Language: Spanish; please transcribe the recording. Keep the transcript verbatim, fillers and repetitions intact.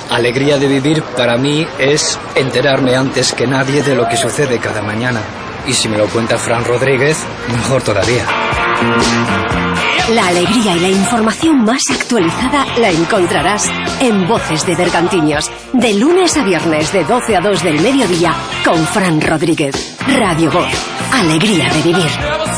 alegría de vivir para mí es enterarme antes que nadie de lo que sucede cada mañana. Y si me lo cuenta Fran Rodríguez, mejor todavía. La alegría y la información más actualizada la encontrarás en Voces de Bergantiños, de lunes a viernes de doce a dos del mediodía, con Fran Rodríguez. Radio Voz, alegría de vivir.